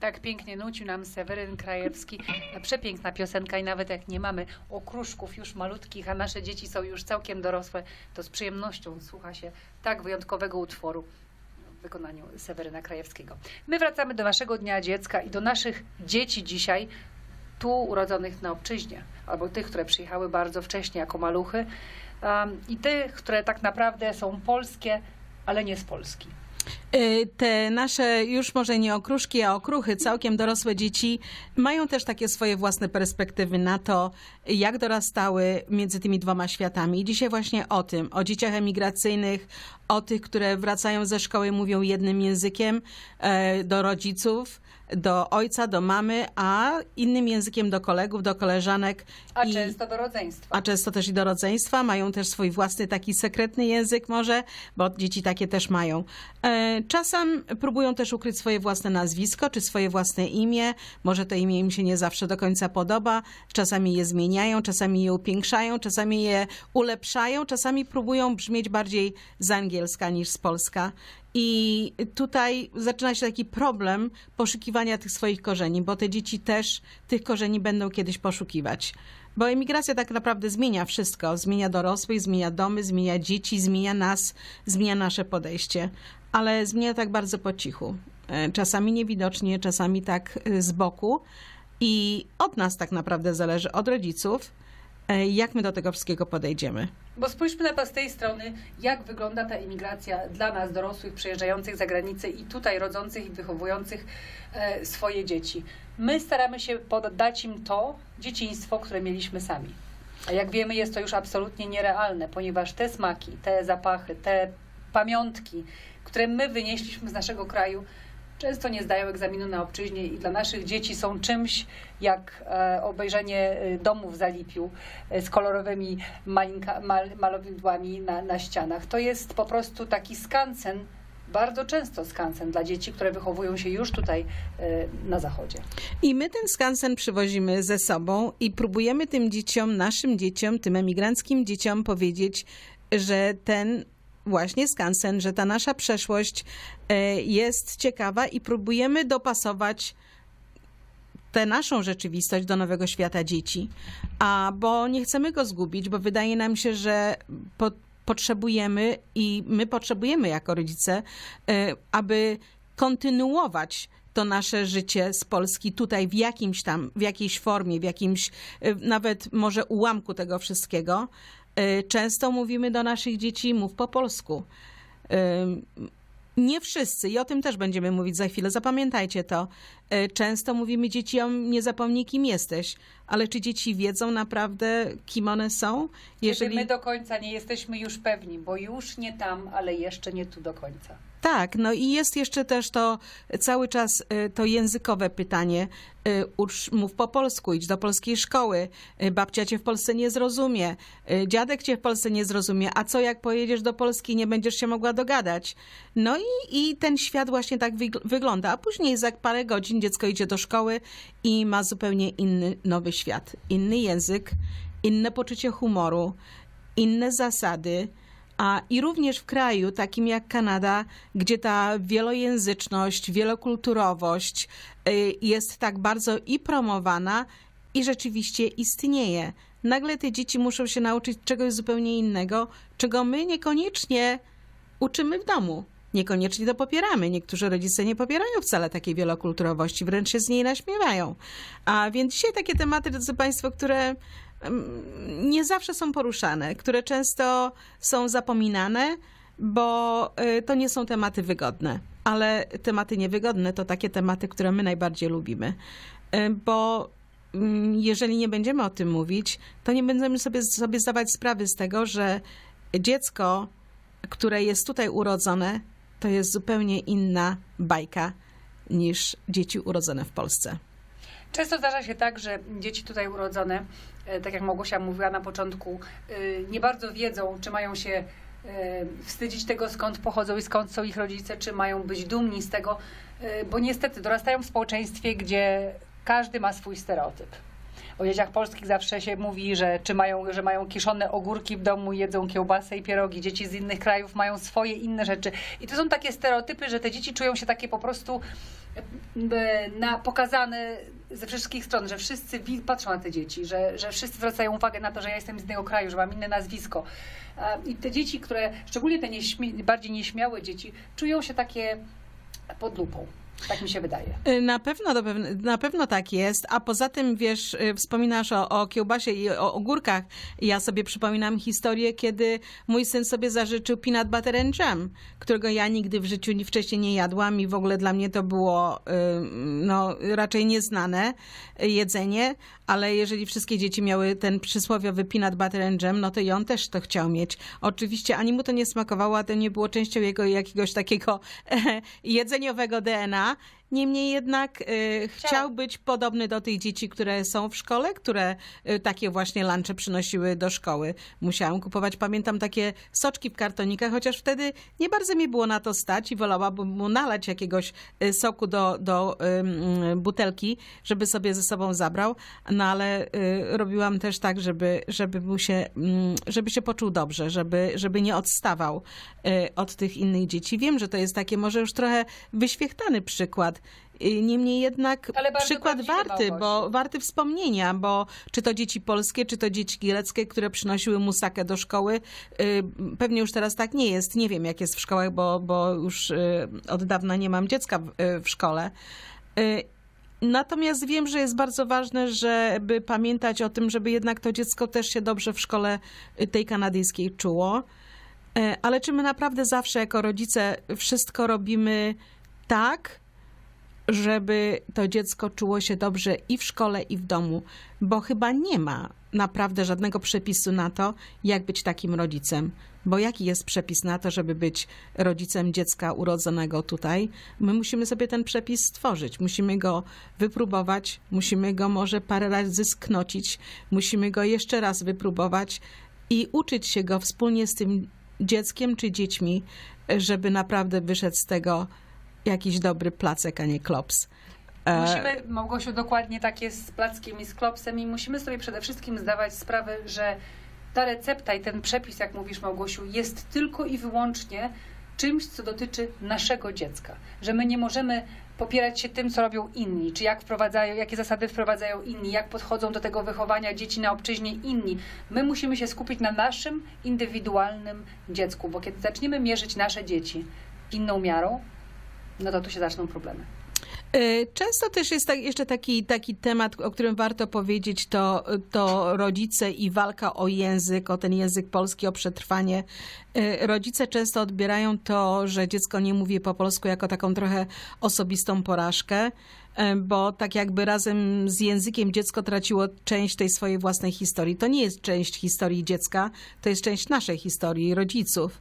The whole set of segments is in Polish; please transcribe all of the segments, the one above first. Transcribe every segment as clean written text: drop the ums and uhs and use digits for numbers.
Tak pięknie nucił nam Seweryn Krajewski. Przepiękna piosenka i nawet jak nie mamy okruszków już malutkich, a nasze dzieci są już całkiem dorosłe, to z przyjemnością słucha się tak wyjątkowego utworu w wykonaniu Seweryna Krajewskiego. My wracamy do naszego Dnia Dziecka i do naszych dzieci dzisiaj, tu urodzonych na obczyźnie, albo tych, które przyjechały bardzo wcześnie jako maluchy i tych, które tak naprawdę są polskie, ale nie z Polski. Te nasze już może nie okruszki, a okruchy, całkiem dorosłe dzieci mają też takie swoje własne perspektywy na to, jak dorastały między tymi dwoma światami. I dzisiaj właśnie o tym, o dzieciach emigracyjnych, o tych, które wracają ze szkoły, mówią jednym językiem do rodziców, do ojca, do mamy, a innym językiem do kolegów, do koleżanek. Często do rodzeństwa. A często też i do rodzeństwa. Mają też swój własny taki sekretny język może, bo dzieci takie też mają. Czasem próbują też ukryć swoje własne nazwisko, czy swoje własne imię. Może to imię im się nie zawsze do końca podoba. Czasami je zmieniają, czasami je upiększają, czasami je ulepszają, czasami próbują brzmieć bardziej z angielska niż z polska. I tutaj zaczyna się taki problem poszukiwania tych swoich korzeni, bo te dzieci też tych korzeni będą kiedyś poszukiwać. Bo emigracja tak naprawdę zmienia wszystko. Zmienia dorosłych, zmienia domy, zmienia dzieci, zmienia nas, zmienia nasze podejście. Ale zmienia tak bardzo po cichu. Czasami niewidocznie, czasami tak z boku. I od nas tak naprawdę zależy, od rodziców, jak my do tego wszystkiego podejdziemy. Bo spójrzmy na to z tej strony, jak wygląda ta emigracja dla nas, dorosłych, przyjeżdżających za granicę i tutaj rodzących i wychowujących swoje dzieci. My staramy się dać im to dzieciństwo, które mieliśmy sami. A jak wiemy, jest to już absolutnie nierealne, ponieważ te smaki, te zapachy, te pamiątki, które my wynieśliśmy z naszego kraju, często nie zdają egzaminu na obczyźnie i dla naszych dzieci są czymś jak obejrzenie domu w Zalipiu z kolorowymi malowidłami na ścianach. To jest po prostu taki skansen, bardzo często skansen dla dzieci, które wychowują się już tutaj na zachodzie. I my ten skansen przywozimy ze sobą i próbujemy tym dzieciom, naszym dzieciom, tym emigranckim dzieciom powiedzieć, że ten właśnie skansen, że ta nasza przeszłość jest ciekawa i próbujemy dopasować tę naszą rzeczywistość do nowego świata dzieci. Bo nie chcemy go zgubić, bo wydaje nam się, że potrzebujemy i my potrzebujemy jako rodzice, aby kontynuować to nasze życie z Polski tutaj w jakiejś formie, w jakimś nawet może ułamku tego wszystkiego. Często mówimy do naszych dzieci, mów po polsku. Nie wszyscy, i o tym też będziemy mówić za chwilę, zapamiętajcie to. Często mówimy dzieciom, nie zapomnij, kim jesteś, ale czy dzieci wiedzą naprawdę, kim one są? Jeżeli my do końca nie jesteśmy już pewni, bo już nie tam, ale jeszcze nie tu do końca. Tak, no i jest jeszcze też to cały czas to językowe pytanie. Mów po polsku, idź do polskiej szkoły, babcia cię w Polsce nie zrozumie, dziadek cię w Polsce nie zrozumie, a co jak pojedziesz do Polski, nie będziesz się mogła dogadać. No i ten świat właśnie tak wygląda, a później za parę godzin dziecko idzie do szkoły i ma zupełnie inny, nowy świat, inny język, inne poczucie humoru, inne zasady. I również w kraju takim jak Kanada, gdzie ta wielojęzyczność, wielokulturowość jest tak bardzo i promowana i rzeczywiście istnieje. Nagle te dzieci muszą się nauczyć czegoś zupełnie innego, czego my niekoniecznie uczymy w domu. Niekoniecznie to popieramy. Niektórzy rodzice nie popierają wcale takiej wielokulturowości, wręcz się z niej naśmiewają. A więc dzisiaj takie tematy, drodzy Państwo, które nie zawsze są poruszane, które często są zapominane, bo to nie są tematy wygodne. Ale tematy niewygodne to takie tematy, które my najbardziej lubimy. Bo jeżeli nie będziemy o tym mówić, to nie będziemy sobie zdawać sprawy z tego, że dziecko, które jest tutaj urodzone, to jest zupełnie inna bajka niż dzieci urodzone w Polsce. Często zdarza się tak, że dzieci tutaj urodzone, tak jak Małgosia mówiła na początku, nie bardzo wiedzą, czy mają się wstydzić tego, skąd pochodzą i skąd są ich rodzice, czy mają być dumni z tego, bo niestety dorastają w społeczeństwie, gdzie każdy ma swój stereotyp. O dzieciach polskich zawsze się mówi, że że mają kiszone ogórki w domu, jedzą kiełbasę i pierogi. Dzieci z innych krajów mają swoje inne rzeczy. I to są takie stereotypy, że te dzieci czują się takie po prostu pokazane ze wszystkich stron, że wszyscy patrzą na te dzieci, że wszyscy zwracają uwagę na to, że ja jestem z innego kraju, że mam inne nazwisko. I te dzieci, szczególnie te bardziej nieśmiałe dzieci, czują się takie pod lupą. Tak mi się wydaje. Na pewno tak jest, a poza tym, wiesz, wspominasz o kiełbasie i o ogórkach. Ja sobie przypominam historię, kiedy mój syn sobie zażyczył peanut butter and jam, którego ja nigdy w życiu wcześniej nie jadłam i w ogóle dla mnie to było raczej nieznane jedzenie, ale jeżeli wszystkie dzieci miały ten przysłowiowy peanut butter and jam, no to i on też to chciał mieć. Oczywiście ani mu to nie smakowało, a to nie było częścią jego jakiegoś takiego jedzeniowego DNA. Niemniej jednak chciał być podobny do tych dzieci, które są w szkole, które takie właśnie lunche przynosiły do szkoły. Musiałam kupować, pamiętam, takie soczki w kartonikach, chociaż wtedy nie bardzo mi było na to stać i wolałabym mu nalać jakiegoś soku do butelki, żeby sobie ze sobą zabrał. No ale robiłam też tak, żeby się poczuł dobrze, żeby nie odstawał od tych innych dzieci. Wiem, że to jest takie może już trochę wyświechtany przykład. Niemniej jednak przykład warty wspomnienia, bo czy to dzieci polskie, czy to dzieci greckie, które przynosiły musakę do szkoły, pewnie już teraz tak nie jest. Nie wiem, jak jest w szkołach, bo już od dawna nie mam dziecka w szkole. Natomiast wiem, że jest bardzo ważne, żeby pamiętać o tym, żeby jednak to dziecko też się dobrze w szkole tej kanadyjskiej czuło. Ale czy my naprawdę zawsze jako rodzice wszystko robimy tak, żeby to dziecko czuło się dobrze i w szkole, i w domu? Bo chyba nie ma naprawdę żadnego przepisu na to, jak być takim rodzicem. Bo jaki jest przepis na to, żeby być rodzicem dziecka urodzonego tutaj? My musimy sobie ten przepis stworzyć. Musimy go wypróbować, musimy go może parę razy sknocić, musimy go jeszcze raz wypróbować i uczyć się go wspólnie z tym dzieckiem czy dziećmi, żeby naprawdę wyszedł z tego jakiś dobry placek, a nie klops. Musimy, Małgosiu, dokładnie tak jest z plackiem i z klopsem i musimy sobie przede wszystkim zdawać sprawę, że ta recepta i ten przepis, jak mówisz, Małgosiu, jest tylko i wyłącznie czymś, co dotyczy naszego dziecka. Że my nie możemy popierać się tym, co robią inni, czy jakie zasady wprowadzają inni, jak podchodzą do tego wychowania dzieci na obczyźnie inni. My musimy się skupić na naszym indywidualnym dziecku, bo kiedy zaczniemy mierzyć nasze dzieci inną miarą, no to tu się zaczną problemy. Często też jest jeszcze taki temat, o którym warto powiedzieć, to rodzice i walka o język, o ten język polski, o przetrwanie. Rodzice często odbierają to, że dziecko nie mówi po polsku, jako taką trochę osobistą porażkę, bo tak jakby razem z językiem dziecko traciło część tej swojej własnej historii. To nie jest część historii dziecka, to jest część naszej historii, rodziców.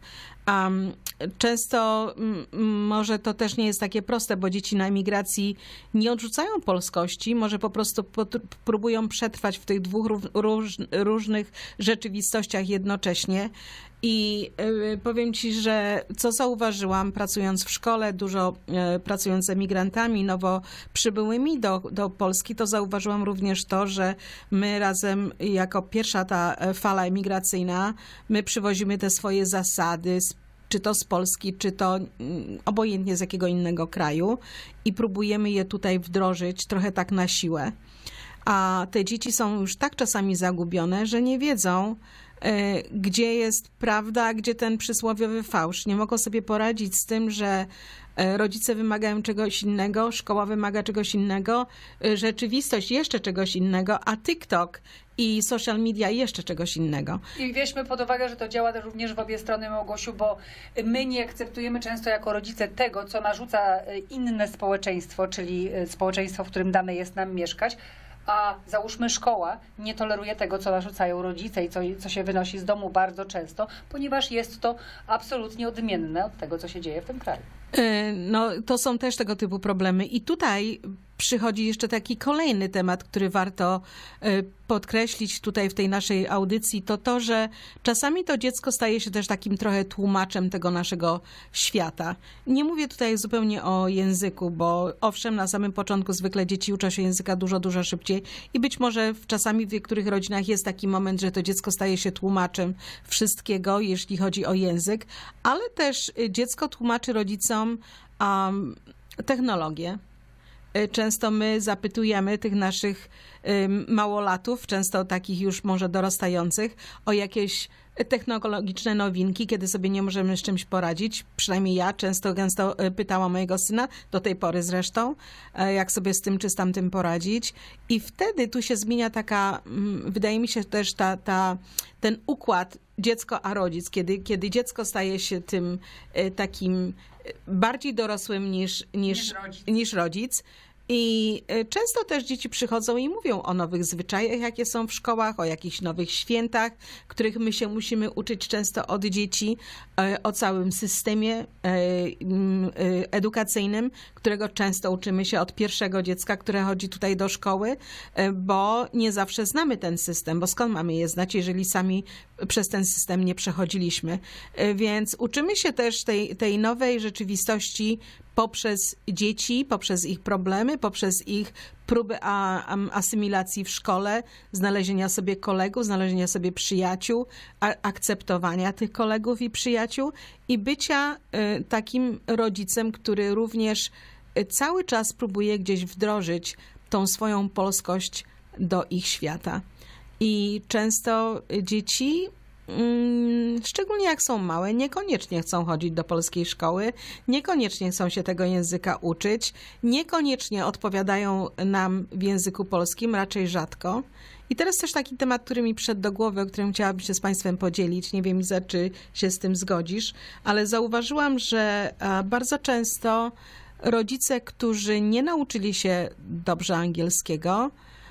Często może to też nie jest takie proste, bo dzieci na emigracji nie odrzucają polskości, może po prostu próbują przetrwać w tych dwóch różnych rzeczywistościach jednocześnie. I powiem ci, że co zauważyłam, pracując w szkole, dużo pracując z emigrantami nowo przybyłymi do Polski, to zauważyłam również to, że my razem, jako pierwsza ta fala emigracyjna, my przywozimy te swoje zasady, czy to z Polski, czy to obojętnie z jakiego innego kraju i próbujemy je tutaj wdrożyć trochę tak na siłę. A te dzieci są już tak czasami zagubione, że nie wiedzą, gdzie jest prawda, a gdzie ten przysłowiowy fałsz. Nie mogą sobie poradzić z tym, że rodzice wymagają czegoś innego, szkoła wymaga czegoś innego, rzeczywistość jeszcze czegoś innego, a TikTok i social media jeszcze czegoś innego. I weźmy pod uwagę, że to działa również w obie strony, Małgosiu, bo my nie akceptujemy często jako rodzice tego, co narzuca inne społeczeństwo, czyli społeczeństwo, w którym dane jest nam mieszkać, a załóżmy szkoła nie toleruje tego, co narzucają rodzice i co się wynosi z domu bardzo często, ponieważ jest to absolutnie odmienne od tego, co się dzieje w tym kraju. No, to są też tego typu problemy. I tutaj przychodzi jeszcze taki kolejny temat, który warto podkreślić tutaj w tej naszej audycji, to, że czasami to dziecko staje się też takim trochę tłumaczem tego naszego świata. Nie mówię tutaj zupełnie o języku, bo owszem, na samym początku zwykle dzieci uczą się języka dużo szybciej i być może czasami w niektórych rodzinach jest taki moment, że to dziecko staje się tłumaczem wszystkiego, jeśli chodzi o język, ale też dziecko tłumaczy rodzicom technologię. Często my zapytujemy tych naszych małolatów, często takich już może dorastających, o jakieś technologiczne nowinki, kiedy sobie nie możemy z czymś poradzić. Przynajmniej ja gęsto pytałam mojego syna, do tej pory zresztą, jak sobie z tym czy z tamtym poradzić. I wtedy tu się zmienia wydaje mi się też ten układ dziecko a rodzic, kiedy dziecko staje się tym takim bardziej dorosłym niż rodzic. I często też dzieci przychodzą i mówią o nowych zwyczajach, jakie są w szkołach, o jakichś nowych świętach, których my się musimy uczyć często od dzieci, o całym systemie edukacyjnym, którego często uczymy się od pierwszego dziecka, które chodzi tutaj do szkoły, bo nie zawsze znamy ten system, bo skąd mamy je znać, jeżeli sami przez ten system nie przechodziliśmy. Więc uczymy się też tej nowej rzeczywistości poprzez dzieci, poprzez ich problemy, poprzez ich próby asymilacji w szkole, znalezienia sobie kolegów, znalezienia sobie przyjaciół, akceptowania tych kolegów i przyjaciół i bycia takim rodzicem, który również cały czas próbuje gdzieś wdrożyć tą swoją polskość do ich świata. I często dzieci, szczególnie jak są małe, niekoniecznie chcą chodzić do polskiej szkoły, niekoniecznie chcą się tego języka uczyć, niekoniecznie odpowiadają nam w języku polskim, raczej rzadko. I teraz też taki temat, który mi przyszedł do głowy, o którym chciałabym się z Państwem podzielić. Nie wiem, Iza, czy się z tym zgodzisz, ale zauważyłam, że bardzo często rodzice, którzy nie nauczyli się dobrze angielskiego,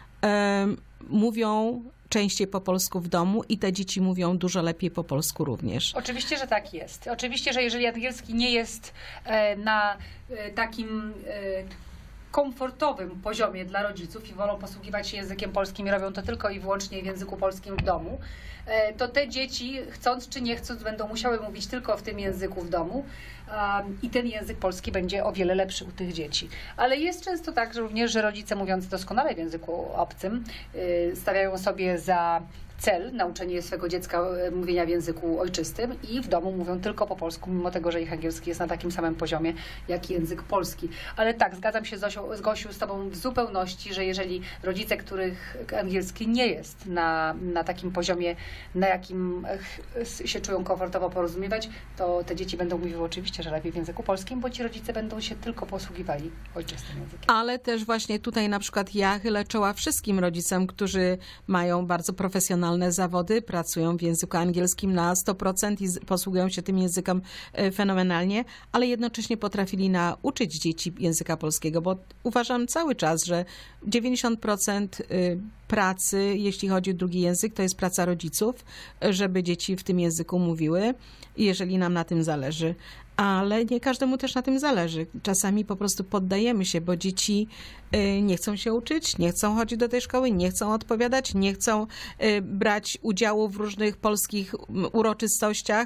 mówią częściej po polsku w domu i te dzieci mówią dużo lepiej po polsku również. Oczywiście, że tak jest. Oczywiście, że jeżeli angielski nie jest na takim komfortowym poziomie dla rodziców i wolą posługiwać się językiem polskim i robią to tylko i wyłącznie w języku polskim w domu, to te dzieci, chcąc czy nie chcąc, będą musiały mówić tylko w tym języku w domu i ten język polski będzie o wiele lepszy u tych dzieci. Ale jest często tak, że również, że rodzice mówiąc doskonale w języku obcym stawiają sobie za cel nauczenie swego dziecka mówienia w języku ojczystym i w domu mówią tylko po polsku, mimo tego, że ich angielski jest na takim samym poziomie, jak i język polski. Ale tak, zgadzam się z Gosiu z Tobą w zupełności, że jeżeli rodzice, których angielski nie jest na takim poziomie, na jakim się czują komfortowo porozumiewać, to te dzieci będą mówiły oczywiście, że lepiej w języku polskim, bo ci rodzice będą się tylko posługiwali ojczystym językiem. Ale też właśnie tutaj na przykład ja chylę czoła wszystkim rodzicom, którzy mają bardzo profesjonalne zawody, pracują w języku angielskim na 100% i posługują się tym językiem fenomenalnie, ale jednocześnie potrafili nauczyć dzieci języka polskiego, bo uważam cały czas, że 90% pracy, jeśli chodzi o drugi język, to jest praca rodziców, żeby dzieci w tym języku mówiły, jeżeli nam na tym zależy. Ale nie każdemu też na tym zależy. Czasami po prostu poddajemy się, bo dzieci nie chcą się uczyć, nie chcą chodzić do tej szkoły, nie chcą odpowiadać, nie chcą brać udziału w różnych polskich uroczystościach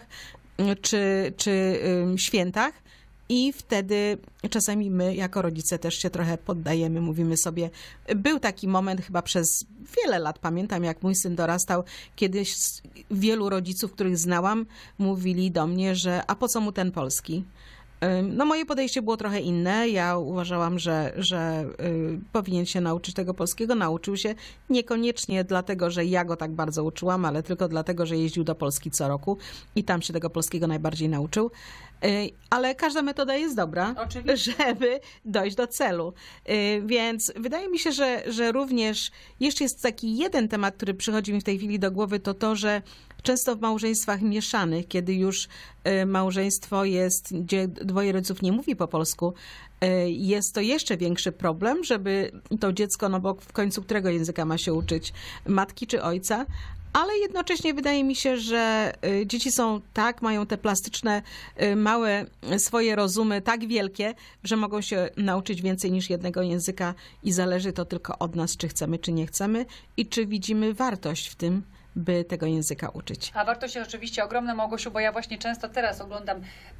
czy świętach. I wtedy czasami my jako rodzice też się trochę poddajemy, mówimy sobie. Był taki moment chyba przez wiele lat, pamiętam jak mój syn dorastał, kiedyś wielu rodziców, których znałam, mówili do mnie, że a po co mu ten polski? No moje podejście było trochę inne. Ja uważałam, że powinien się nauczyć tego polskiego. Nauczył się niekoniecznie dlatego, że ja go tak bardzo uczyłam, ale tylko dlatego, że jeździł do Polski co roku i tam się tego polskiego najbardziej nauczył. Ale każda metoda jest dobra, oczywiście, żeby dojść do celu. Więc wydaje mi się, że również jeszcze jest taki jeden temat, który przychodzi mi w tej chwili do głowy, to, że często w małżeństwach mieszanych, kiedy już małżeństwo jest, gdzie dwoje rodziców nie mówi po polsku, jest to jeszcze większy problem, żeby to dziecko, no bo w końcu którego języka ma się uczyć? Matki czy ojca? ale jednocześnie wydaje mi się, że dzieci są tak, mają te plastyczne, małe swoje rozumy tak wielkie, że mogą się nauczyć więcej niż jednego języka i zależy to tylko od nas, czy chcemy, czy nie chcemy i czy widzimy wartość w tym, by tego języka uczyć. A wartość jest oczywiście ogromna, Małgosiu, bo ja właśnie często teraz oglądam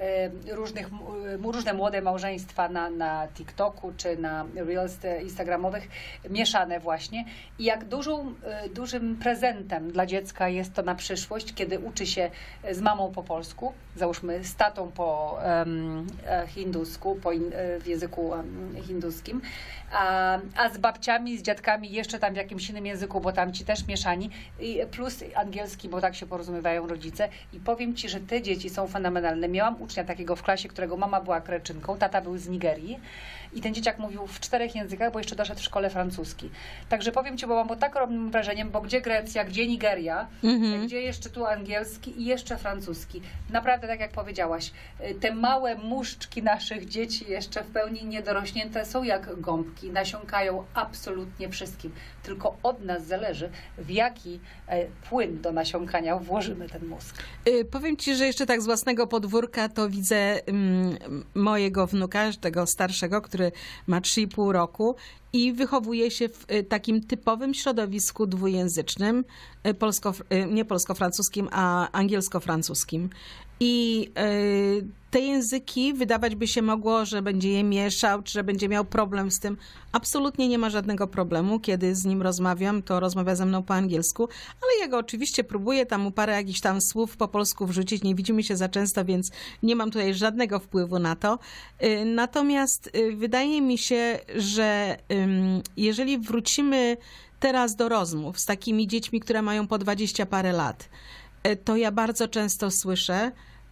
różne młode małżeństwa na TikToku czy na Reels instagramowych, mieszane właśnie. I jak dużym prezentem dla dziecka jest to na przyszłość, kiedy uczy się z mamą po polsku, załóżmy z tatą po hindusku, w języku hinduskim, a z babciami, z dziadkami jeszcze tam w jakimś innym języku, bo tam ci też mieszani, plus angielski, bo tak się porozumiewają rodzice. I powiem ci, że te dzieci są fenomenalne. Miałam ucznia takiego w klasie, którego mama była Kreczynką, tata był z Nigerii i ten dzieciak mówił w 4 językach, bo jeszcze doszedł w szkole francuski. Także powiem ci, bo mam tak ogromnym wrażeniem, bo gdzie Grecja, gdzie Nigeria, gdzie jeszcze tu angielski i jeszcze francuski. Naprawdę, tak jak powiedziałaś, te małe muszczki naszych dzieci jeszcze w pełni niedorośnięte są jak gąbki, nasiąkają absolutnie wszystkim. Tylko od nas zależy, w jaki płyn do nasiąkania włożymy ten mózg. Powiem ci, że jeszcze tak z własnego podwórka to widzę mojego wnuka, tego starszego, który ma 3,5 roku i wychowuje się w takim typowym środowisku dwujęzycznym, nie polsko-francuskim, a angielsko-francuskim. I te języki wydawać by się mogło, że będzie je mieszał, czy że będzie miał problem z tym. Absolutnie nie ma żadnego problemu. Kiedy z nim rozmawiam, to rozmawia ze mną po angielsku, ale ja go oczywiście próbuję tam mu parę jakichś tam słów po polsku wrzucić. Nie widzimy się za często, więc nie mam tutaj żadnego wpływu na to. Natomiast wydaje mi się, że jeżeli wrócimy teraz do rozmów z takimi dziećmi, które mają po 20 parę lat, to ja bardzo często słyszę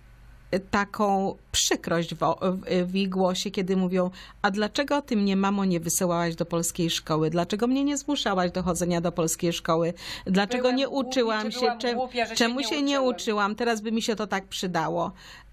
taką przykrość w ich głosie, kiedy mówią: a dlaczego ty mnie, mamo, nie wysyłałaś do polskiej szkoły? Dlaczego mnie nie zmuszałaś do chodzenia do polskiej szkoły? Dlaczego nie uczyłam się? Czemu się nie uczyłam? Teraz by mi się to tak przydało.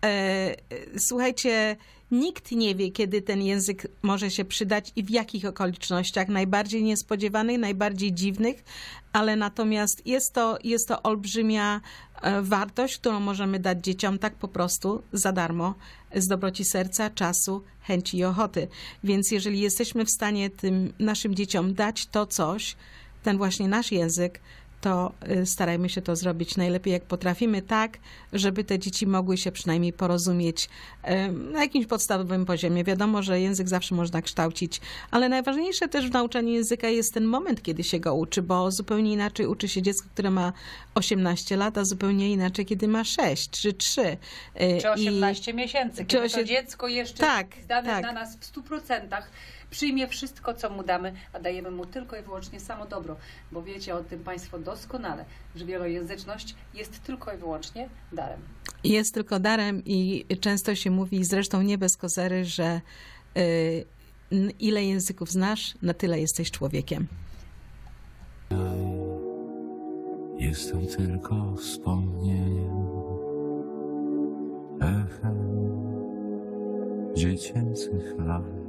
Słuchajcie, nikt nie wie, kiedy ten język może się przydać i w jakich okolicznościach, najbardziej niespodziewanych, najbardziej dziwnych, ale natomiast jest to olbrzymia wartość, którą możemy dać dzieciom tak po prostu za darmo, z dobroci serca, czasu, chęci i ochoty. Więc jeżeli jesteśmy w stanie tym naszym dzieciom dać to coś, ten właśnie nasz język, to starajmy się to zrobić najlepiej jak potrafimy, tak, żeby te dzieci mogły się przynajmniej porozumieć na jakimś podstawowym poziomie. Wiadomo, że język zawsze można kształcić, ale najważniejsze też w nauczaniu języka jest ten moment, kiedy się go uczy, bo zupełnie inaczej uczy się dziecko, które ma 18 lat, a zupełnie inaczej, kiedy ma 6 czy 3. Czy 18 miesięcy, kiedy to dziecko jeszcze zdane na nas w 100%, przyjmie wszystko, co mu damy, a dajemy mu tylko i wyłącznie samo dobro. Bo wiecie o tym Państwo doskonale, że wielojęzyczność jest tylko i wyłącznie darem. Jest tylko darem i często się mówi, zresztą nie bez kozery, że ile języków znasz, na tyle jesteś człowiekiem. Jestem tylko wspomnieniem, echem dziecięcych lat.